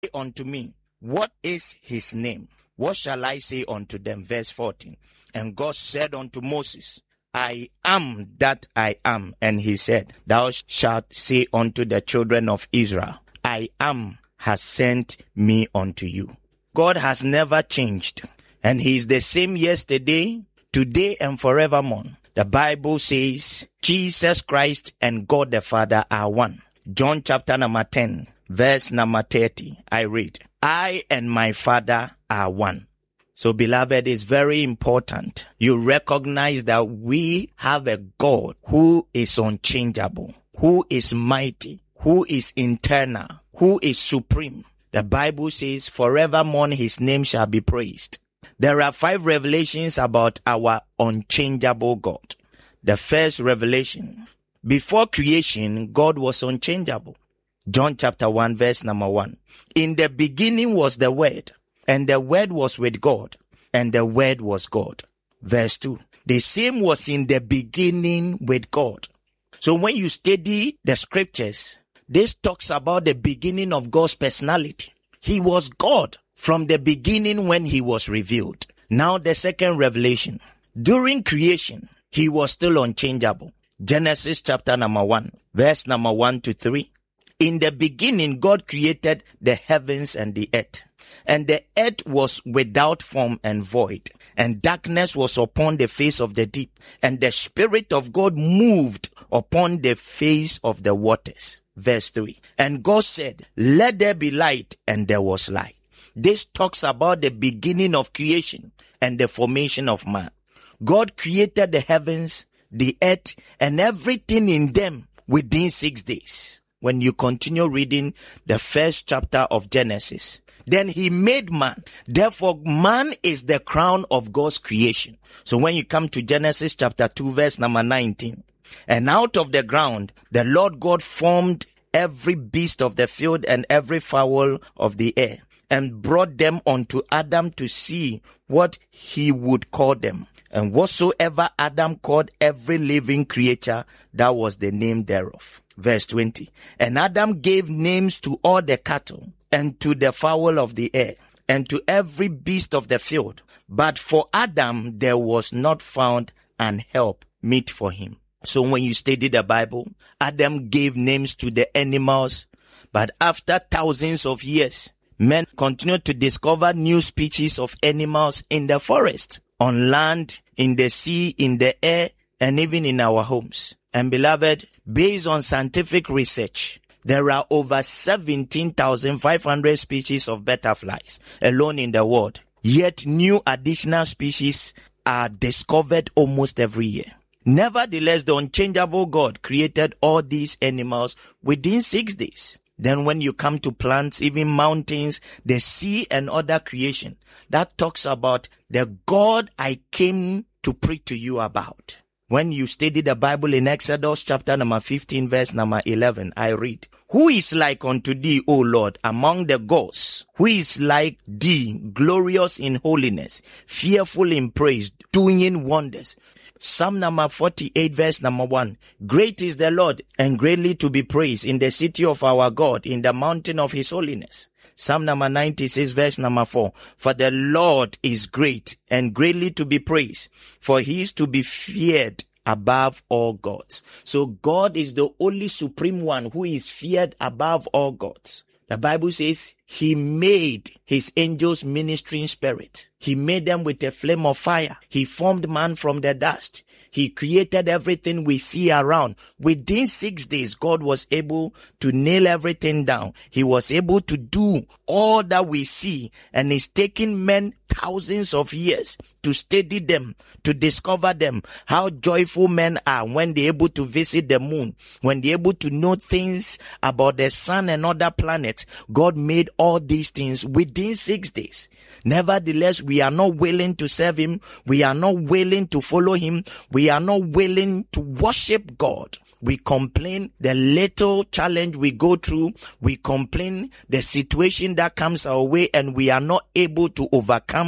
unto me, what is his name? What shall I say unto them? Verse 14. And God said unto Moses, I am that I am. And he said, thou shalt say unto the children of Israel, I am has sent me unto you. God has never changed, and he is the same yesterday, today, and forevermore. The Bible says Jesus Christ and God the Father are one. John chapter number 10, verse number 30, I read, I and my Father are one. So, beloved, it's very important you recognize that we have a God who is unchangeable, who is mighty, who is eternal, who is supreme. The Bible says, forevermore his name shall be praised. There are 5 revelations about our unchangeable God. The first revelation, before creation, God was unchangeable. John chapter 1, verse number 1. In the beginning was the Word, and the Word was with God, and the Word was God. Verse 2. The same was in the beginning with God. So when you study the scriptures, this talks about the beginning of God's personality. He was God from the beginning when he was revealed. Now the second revelation. During creation, he was still unchangeable. Genesis chapter number 1, verse number 1 to 3. In the beginning, God created the heavens and the earth. And the earth was without form and void, and darkness was upon the face of the deep, and the Spirit of God moved upon the face of the waters. Verse 3. And God said, let there be light, and there was light. This talks about the beginning of creation and the formation of man. God created the heavens, the earth, and everything in them within 6 days. When you continue reading the first chapter of Genesis, then he made man. Therefore, man is the crown of God's creation. So when you come to Genesis chapter 2, verse number 19, and out of the ground, the Lord God formed every beast of the field and every fowl of the air, and brought them unto Adam to see what he would call them. And whatsoever Adam called every living creature, that was the name thereof. Verse 20. And Adam gave names to all the cattle, and to the fowl of the air, and to every beast of the field. But for Adam there was not found an help meet for him. So when you study the Bible, Adam gave names to the animals, but after thousands of years, men continued to discover new species of animals in the forest, on land, in the sea, in the air, and even in our homes. And beloved, based on scientific research, there are over 17,500 species of butterflies alone in the world. Yet new additional species are discovered almost every year. Nevertheless, the unchangeable God created all these animals within 6 days. Then when you come to plants, even mountains, the sea and other creation, that talks about the God I came to preach to you about. When you study the Bible in Exodus chapter number 15, verse number 11, I read, who is like unto thee, O Lord, among the gods? Who is like thee, glorious in holiness, fearful in praise, doing wonders? Psalm number 48, verse number 1. Great is the Lord, and greatly to be praised in the city of our God, in the mountain of his holiness. Psalm number 96, verse number 4. For the Lord is great, and greatly to be praised, for he is to be feared above all gods. So God is the only supreme one who is feared above all gods. The Bible says he made his angels ministering spirit. He made them with a flame of fire. He formed man from the dust. He created everything we see around. Within 6 days, God was able to nail everything down. He was able to do all that we see, and it's taken men thousands of years to study them, to discover them, how joyful men are when they're able to visit the moon, when they're able to know things about the sun and other planets. God made all these things within 6 days. Nevertheless, we are not willing to serve him. We are not willing to follow him. We are not willing to worship God. We complain the little challenge we go through. We complain the situation that comes our way, and we are not able to overcome.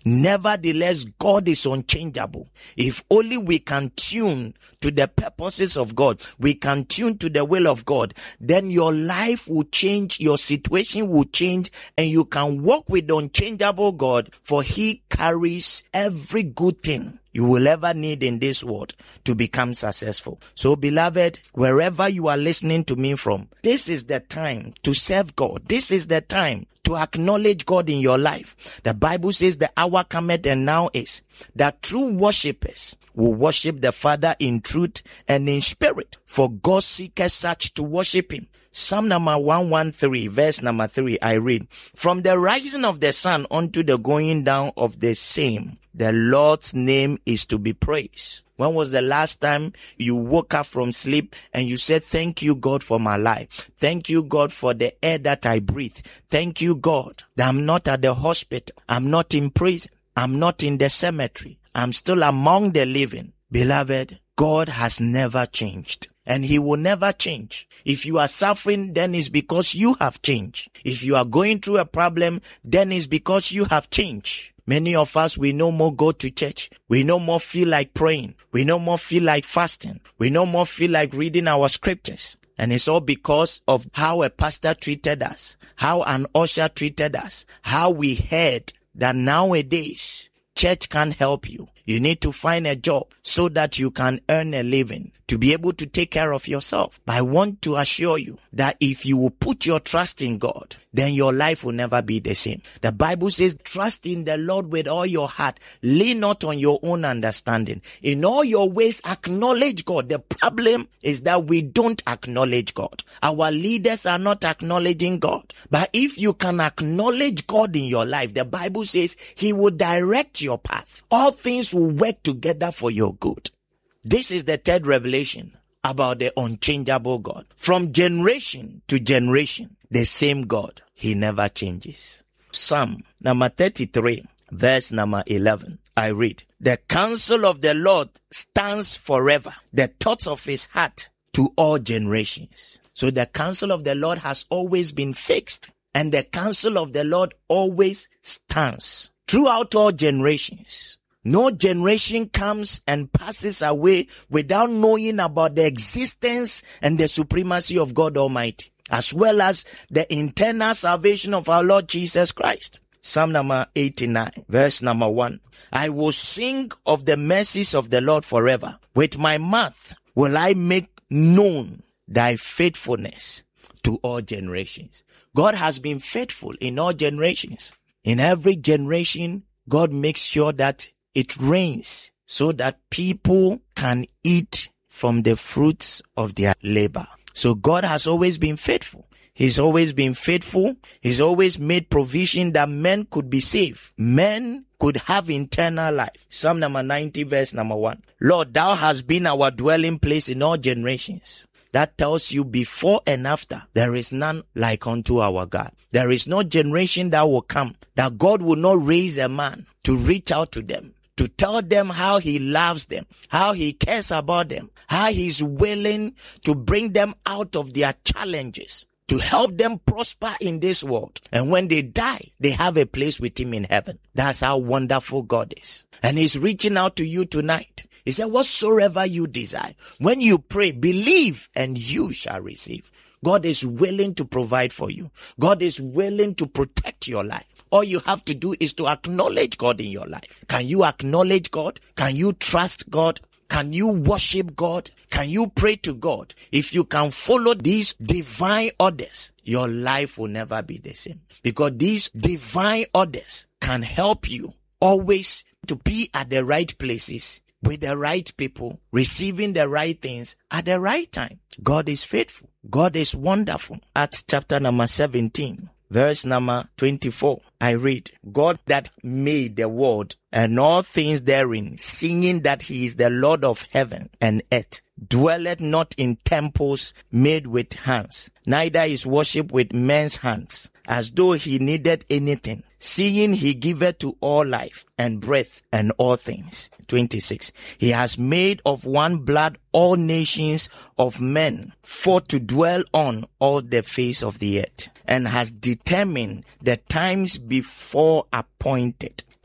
Nevertheless, God is unchangeable. If only we can tune to the purposes of God, we can tune to the will of God, then your life will change, your situation will change, and you can walk with the unchangeable God, for he carries every good thing you will ever need in this world to become successful. So, beloved, wherever you are listening to me from, this is the time to serve God. This is the time to acknowledge God in your life. The Bible says the hour cometh and now is that true worshippers will worship the Father in truth and in spirit, for God seeketh such to worship him. Psalm number 113, verse number 3, I read, from the rising of the sun unto the going down of the same, the Lord's name is to be praised. When was the last time you woke up from sleep and you said, thank you, God, for my life. Thank you, God, for the air that I breathe. Thank you, God, that I'm not at the hospital. I'm not in prison. I'm not in the cemetery. I'm still among the living. Beloved, God has never changed. And he will never change. If you are suffering, then it's because you have changed. If you are going through a problem, then it's because you have changed. Many of us, we no more go to church. We no more feel like praying. We no more feel like fasting. We no more feel like reading our scriptures. And it's all because of how a pastor treated us, how an usher treated us, how we heard that nowadays church can't help you. You need to find a job so that you can earn a living to be able to take care of yourself. But I want to assure you that if you will put your trust in God, then your life will never be the same. The Bible says, trust in the Lord with all your heart. Lean not on your own understanding. In all your ways, acknowledge God. The problem is that we don't acknowledge God. Our leaders are not acknowledging God. But if you can acknowledge God in your life, the Bible says he will direct your path. All things will work together for your good. This is the third revelation about the unchangeable God. From generation to generation, the same God. He never changes. Psalm number 33, verse number 11. I read, the counsel of the Lord stands forever, the thoughts of his heart to all generations. So the counsel of the Lord has always been fixed, and the counsel of the Lord always stands throughout all generations. No generation comes and passes away without knowing about the existence and the supremacy of God Almighty, as well as the eternal salvation of our Lord Jesus Christ. Psalm number 89, verse number 1. I will sing of the mercies of the Lord forever. With my mouth will I make known thy faithfulness to all generations. God has been faithful in all generations. In every generation, God makes sure that it rains so that people can eat from the fruits of their labor. So God has always been faithful. He's always been faithful. He's always made provision that men could be saved. Men could have eternal life. Psalm number 90, verse number 1. Lord, thou hast been our dwelling place in all generations. That tells you before and after, there is none like unto our God. There is no generation that will come that God will not raise a man to reach out to them, to tell them how he loves them, how he cares about them, how he's willing to bring them out of their challenges, to help them prosper in this world. And when they die, they have a place with him in heaven. That's how wonderful God is. And he's reaching out to you tonight. He said, whatsoever you desire, when you pray, believe and you shall receive. God is willing to provide for you. God is willing to protect your life. All you have to do is to acknowledge God in your life. Can you acknowledge God? Can you trust God? Can you worship God? Can you pray to God? If you can follow these divine orders, your life will never be the same. Because these divine orders can help you always to be at the right places, with the right people, receiving the right things at the right time. God is faithful. God is wonderful. Acts chapter number 17, verse number 24. I read, God that made the world and all things therein, singing that he is the Lord of heaven and earth, dwelleth not in temples made with hands, neither is worship with men's hands, as though he needed anything, seeing he giveth to all life and breath and all things. 26. He has made of one blood all nations of men for to dwell on all the face of the earth, and has determined the times before appointed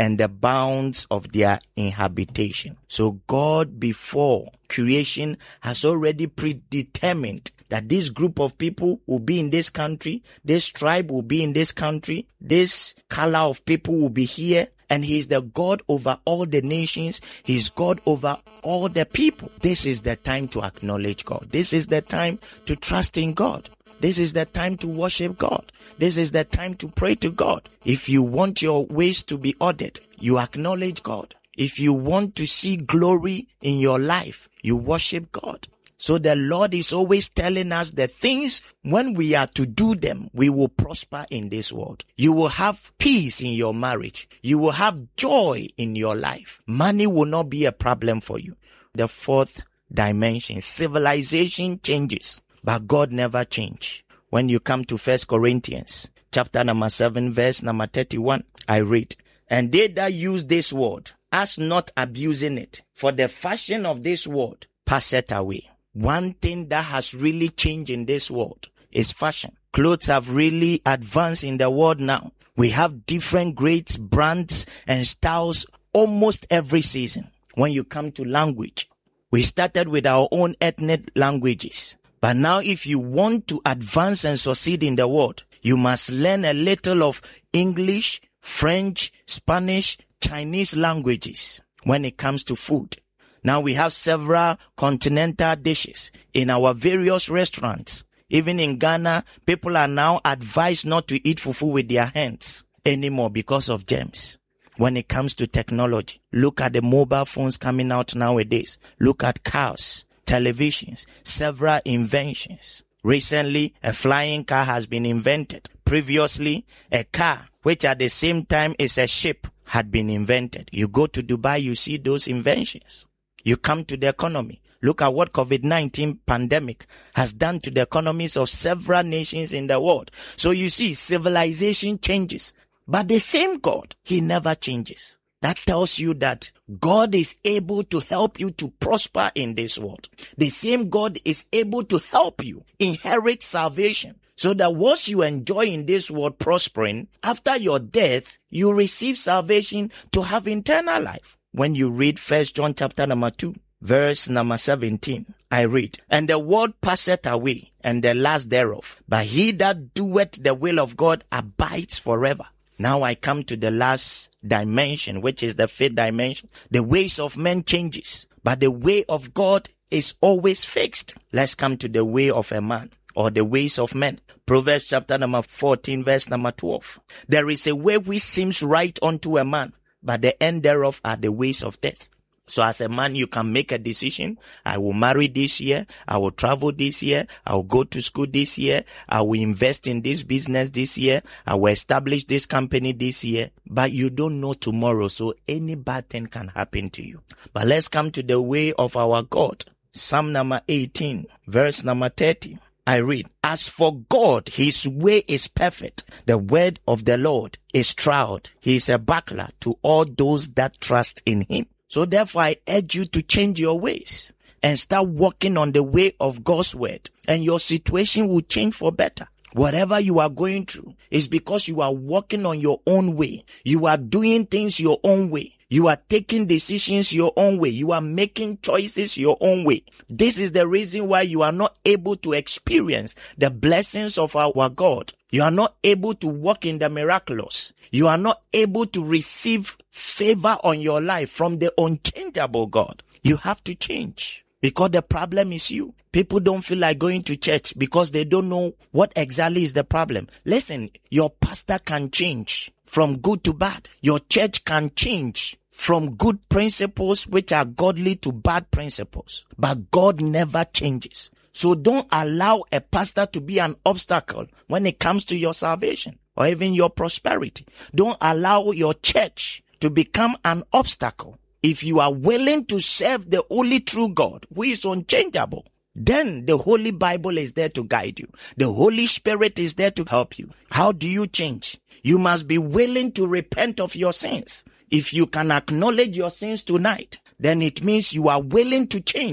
and the bounds of their inhabitation. So God, before creation, has already predetermined that this group of people will be in this country, this tribe will be in this country, this color of people will be here, and He is the God over all the nations. He is God over all the people. This is the time to acknowledge God. This is the time to trust in God. This is the time to worship God. This is the time to pray to God. If you want your ways to be ordered, you acknowledge God. If you want to see glory in your life, you worship God. So the Lord is always telling us the things, when we are to do them, we will prosper in this world. You will have peace in your marriage. You will have joy in your life. Money will not be a problem for you. The fourth dimension, civilization changes, but God never changes. When you come to 1 Corinthians chapter number 7, verse number 31, I read, "And they that use this word, as not abusing it, for the fashion of this world passeth away." One thing that has really changed in this world is fashion. Clothes have really advanced in the world now. We have different grades, brands, and styles almost every season. When you come to language, we started with our own ethnic languages. But now if you want to advance and succeed in the world, you must learn a little of English, French, Spanish, Chinese languages when it comes to food. Now we have several continental dishes in our various restaurants. Even in Ghana, people are now advised not to eat fufu with their hands anymore because of germs. When it comes to technology, look at the mobile phones coming out nowadays. Look at cars, televisions, several inventions. Recently, a flying car has been invented. Previously, a car, which at the same time is a ship, had been invented. You go to Dubai, you see those inventions. You come to the economy. Look at what COVID-19 pandemic has done to the economies of several nations in the world. So you see, civilization changes, but the same God, He never changes. That tells you that God is able to help you to prosper in this world. The same God is able to help you inherit salvation, so that once you enjoy in this world prospering, after your death, you receive salvation to have eternal life. When you read 1 John chapter number 2, verse number 17, I read, "And the world passeth away, and the lust thereof, but he that doeth the will of God abides forever." Now I come to the last dimension, which is the fifth dimension. The ways of men changes, but the way of God is always fixed. Let's come to the way of a man, or the ways of men. Proverbs chapter number 14, verse number 12. "There is a way which seems right unto a man, but the end thereof are the ways of death." So as a man, you can make a decision. I will marry this year. I will travel this year. I will go to school this year. I will invest in this business this year. I will establish this company this year. But you don't know tomorrow, so any bad thing can happen to you. But let's come to the way of our God. Psalm number 18, verse number 30. I read, "As for God, His way is perfect. The word of the Lord is true. He is a buckler to all those that trust in Him." So therefore, I urge you to change your ways and start walking on the way of God's word, and your situation will change for better. Whatever you are going through is because you are walking on your own way. You are doing things your own way. You are taking decisions your own way. You are making choices your own way. This is the reason why you are not able to experience the blessings of our God. You are not able to walk in the miraculous. You are not able to receive favor on your life from the unchangeable God. You have to change, because the problem is you. People don't feel like going to church because they don't know what exactly is the problem. Listen, your pastor can change from good to bad. Your church can change from good principles which are godly to bad principles. But God never changes. So don't allow a pastor to be an obstacle when it comes to your salvation or even your prosperity. Don't allow your church to become an obstacle. If you are willing to serve the only true God, who is unchangeable, then the Holy Bible is there to guide you. The Holy Spirit is there to help you. How do you change? You must be willing to repent of your sins. If you can acknowledge your sins tonight, then it means you are willing to change.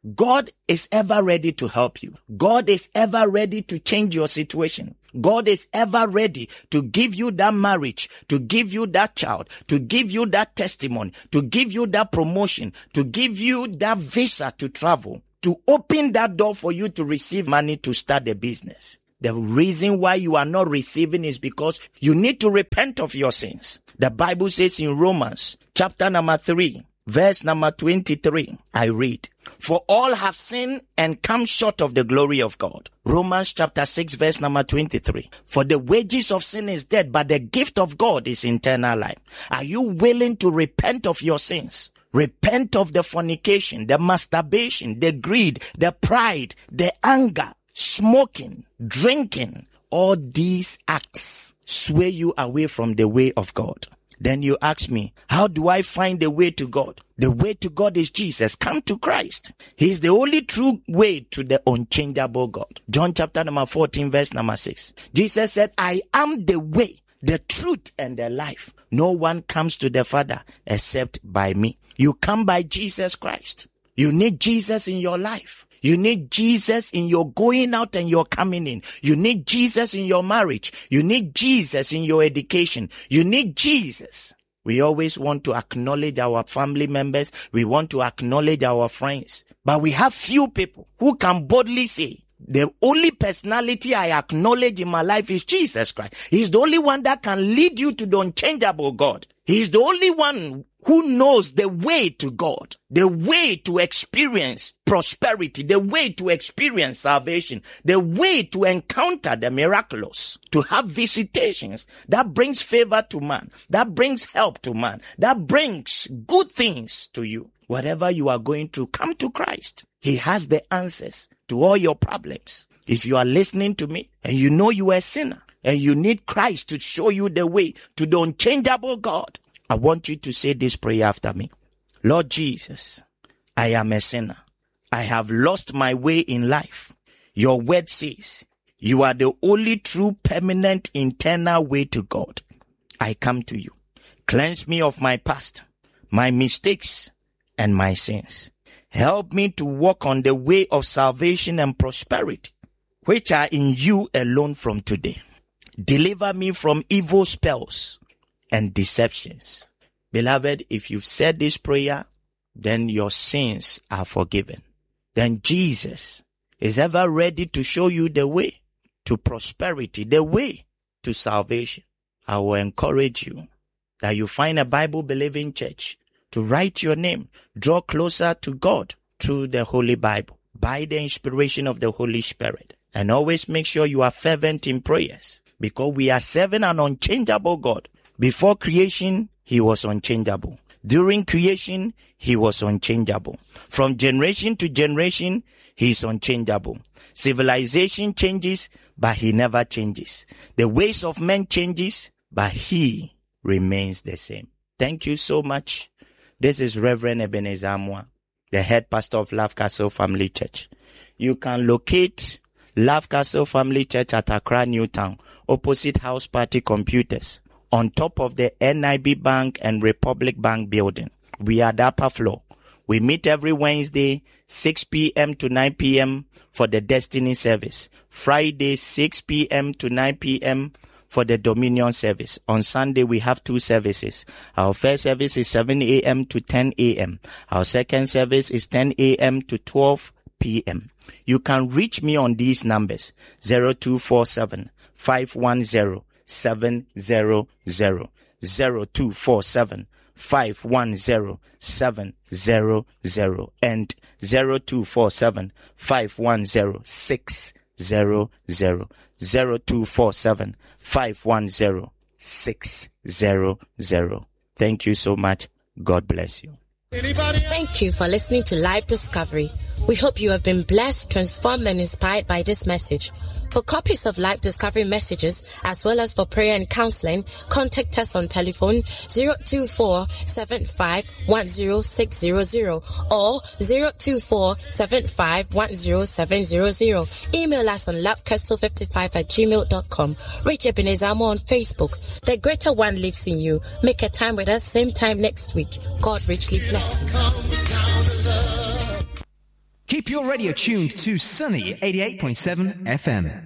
God is ever ready to help you. God is ever ready to change your situation. God is ever ready to give you that marriage, to give you that child, to give you that testimony, to give you that promotion, to give you that visa to travel, to open that door for you to receive money to start a business. The reason why you are not receiving is because you need to repent of your sins. The Bible says in Romans chapter number 3, verse number 23, I read, "For all have sinned and come short of the glory of God." Romans chapter 6, verse number 23. "For the wages of sin is death, but the gift of God is eternal life." Are you willing to repent of your sins? Repent of the fornication, the masturbation, the greed, the pride, the anger, smoking, drinking. All these acts sway you away from the way of God. Then you ask me, how do I find the way to God? The way to God is Jesus. Come to Christ. He is the only true way to the unchangeable God. John chapter number 14, verse number 6. Jesus said, "I am the way, the truth, and the life. No one comes to the Father except by me." You come by Jesus Christ. You need Jesus in your life. You need Jesus in your going out and your coming in. You need Jesus in your marriage. You need Jesus in your education. You need Jesus. We always want to acknowledge our family members. We want to acknowledge our friends. But we have few people who can boldly say, the only personality I acknowledge in my life is Jesus Christ. He's the only one that can lead you to the unchangeable God. He's the only one who knows the way to God, the way to experience prosperity, the way to experience salvation, the way to encounter the miraculous, to have visitations that brings favor to man, that brings help to man, that brings good things to you. Whatever you are going through, come to Christ. He has the answers to all your problems. If you are listening to me and you know you are a sinner and you need Christ to show you the way to the unchangeable God, I want you to say this prayer after me. Lord Jesus, I am a sinner. I have lost my way in life. Your word says you are the only true, permanent, eternal way to God. I come to you. Cleanse me of my past, my mistakes, and my sins. Help me to walk on the way of salvation and prosperity, which are in you alone from today. Deliver me from evil spells and deceptions. Beloved, if you've said this prayer, then your sins are forgiven. Then Jesus is ever ready to show you the way to prosperity, the way to salvation. I will encourage you that you find a Bible-believing church to write your name, draw closer to God through the Holy Bible, by the inspiration of the Holy Spirit. And always make sure you are fervent in prayers, because we are serving an unchangeable God. Before creation, he was unchangeable. During creation, he was unchangeable. From generation to generation, he is unchangeable. Civilization changes, but he never changes. The ways of men changes, but he remains the same. Thank you so much. This is Reverend Ebenezer Amwa, the head pastor of Love Castle Family Church. You can locate Love Castle Family Church at Accra, Newtown, opposite House Party Computers, on top of the NIB Bank and Republic Bank building. We are the upper floor. We meet every Wednesday, 6 p.m. to 9 p.m. for the Destiny service. Friday, 6 p.m. to 9 p.m. for the Dominion service. On Sunday, we have two services. Our first service is 7 a.m. to 10 a.m. Our second service is 10 a.m. to 12 p.m. You can reach me on these numbers: 0247 510 700, 0247 510 700, and 0247 510 600, 0247 510 600. Thank you so much. God bless you. Thank you for listening to Life Discovery. We hope you have been blessed, transformed, and inspired by this message. For copies of Life Discovery messages, as well as for prayer and counseling, contact us on telephone 024-7510-600 or 024-7510-700. Email us on lovecastle55@gmail.com. Reach Ebenezer Amwa on Facebook. The greater one lives in you. Make a time with us, same time next week. God richly bless you. Keep your radio tuned to Sunny 88.7 FM.